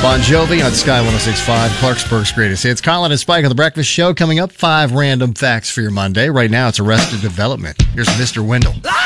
Bon Jovi on Sky 106.5, Clarksburg's greatest hits. Colin and Spike on The Breakfast Show. Coming up, 5 random facts for your Monday. Right now, it's Arrested Development. Here's Mr. Wendell.